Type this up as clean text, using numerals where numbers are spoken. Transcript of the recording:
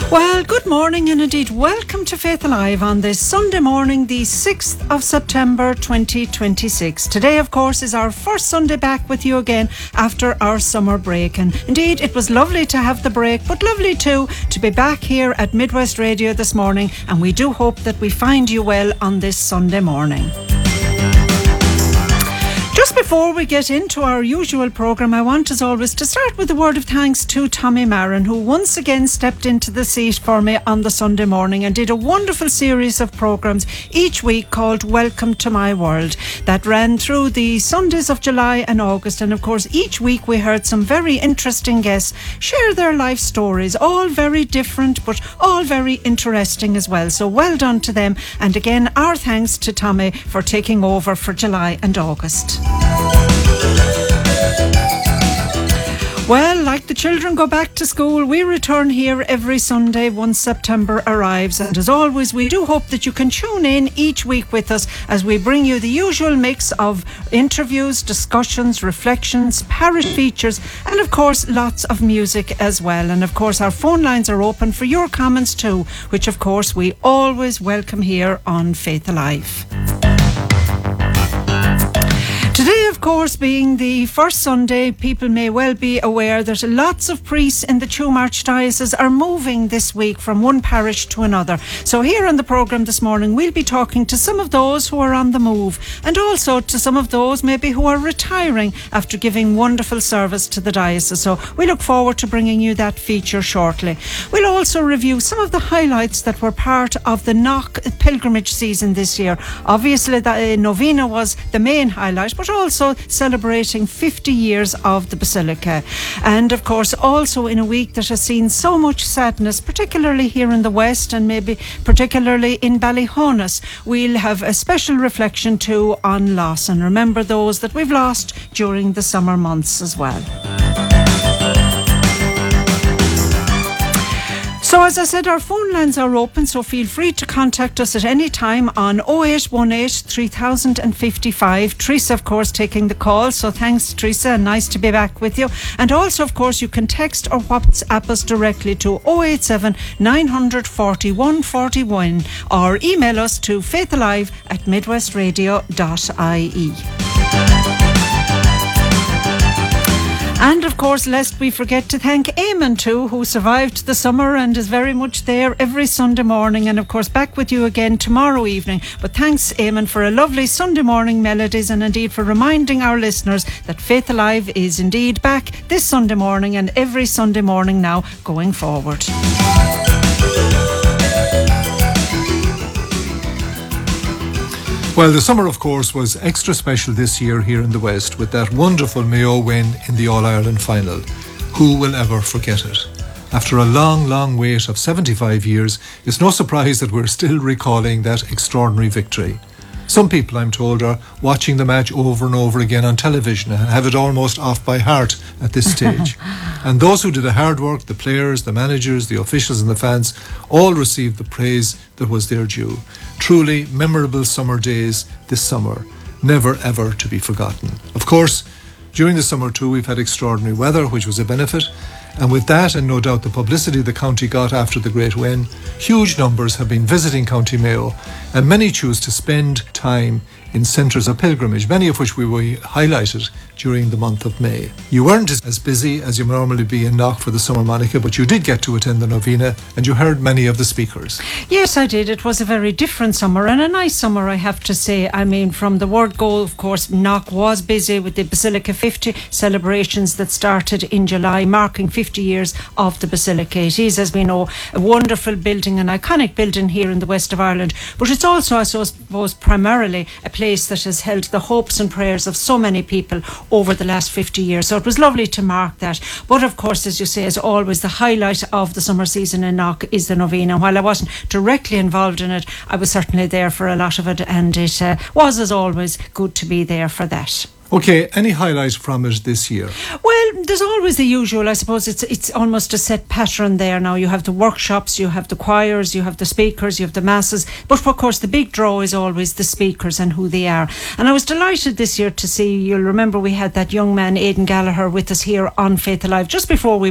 Well, good morning and indeed welcome to Faith Alive on this Sunday morning, the 6th of September 2026. Today, of course, is our first Sunday back with you again after our summer break. And indeed, it was lovely to have the break, but lovely too to be back here at Midwest Radio this morning. And we do hope that we find you well on this Sunday morning. Just before we get into our usual programme, I want, as always, to start with a word of thanks to Tommy Marin, who once again stepped into the seat for me on the Sunday morning and did a wonderful series of programmes each week called Welcome to My World that ran through the Sundays of July and August. And of course, each week we heard some very interesting guests share their life stories, all very different but all very interesting as well. So well done to them. And again, our thanks to Tommy for taking over for July and August. Well, like the children go back to school, we return here every Sunday once September arrives. And as always, we do hope that you can tune in each week with us as we bring you the usual mix of interviews, discussions, reflections, parish features, and of course, lots of music as well. And of course, our phone lines are open for your comments too, which of course we always welcome here on Faith Alive. Today, of course, being the first Sunday, people may well be aware that lots of priests in the Tuam Archdiocese are moving this week from one parish to another. So here on the programme this morning, we'll be talking to some of those who are on the move and also to some of those maybe who are retiring after giving wonderful service to the diocese. So we look forward to bringing you that feature shortly. We'll also review some of the highlights that were part of the Knock pilgrimage season this year. Obviously, the novena was the main highlight, but also celebrating 50 years of the Basilica. And of course, also in a week that has seen so much sadness, particularly here in the West and maybe particularly in Ballyhonus, we'll have a special reflection too on loss and remember those that we've lost during the summer months as well. So as I said, our phone lines are open, so feel free to contact us at any time on 0818 3055. Teresa, of course, taking the call. So thanks, Teresa, and nice to be back with you. And also, of course, you can text or WhatsApp us directly to 087 940 141 or email us to faithalive@midwestradio.ie. And of course, lest we forget to thank Eamon too, who survived the summer and is very much there every Sunday morning. And of course, back with you again tomorrow evening. But thanks, Eamon, for a lovely Sunday morning melodies and indeed for reminding our listeners that Faith Alive is indeed back this Sunday morning and every Sunday morning now going forward. Well, the summer, of course, was extra special this year here in the West with that wonderful Mayo win in the All-Ireland final. Who will ever forget it? After a long, long wait of 75 years, it's no surprise that we're still recalling that extraordinary victory. Some people, I'm told, are watching the match over and over again on television and have it almost off by heart at this stage. And those who did the hard work, the players, the managers, the officials and the fans, all received the praise that was their due. Truly memorable summer days this summer, never ever to be forgotten. Of course, during the summer too, we've had extraordinary weather, which was a benefit. And with that, and no doubt the publicity the county got after the great win, huge numbers have been visiting County Mayo, and many choose to spend time in centres of pilgrimage, many of which we highlighted during the month of May. You weren't as busy as you normally be in Knock for the summer, Monica, but you did get to attend the novena and you heard many of the speakers. Yes, I did. It was a very different summer and a nice summer, I have to say. I mean, from the word go, of course, Knock was busy with the Basilica 50 celebrations that started in July, marking 50 years of the Basilica. It is, as we know, a wonderful building, an iconic building here in the west of Ireland, but it's also, I suppose, primarily a place that has held the hopes and prayers of so many people over the last 50 years. So it was lovely to mark that. But of course, as you say, as always, the highlight of the summer season in Knock is the novena. While I wasn't directly involved in it, I was certainly there for a lot of it, and it was, as always, good to be there for that. Okay, any highlights from it this year? Well, there's always the usual. I suppose it's almost a set pattern there now. You have the workshops, you have the choirs, you have the speakers, you have the masses. But of course, the big draw is always the speakers and who they are. And I was delighted this year to see, you'll remember we had that young man, Aidan Gallagher, with us here on Faith Alive just before we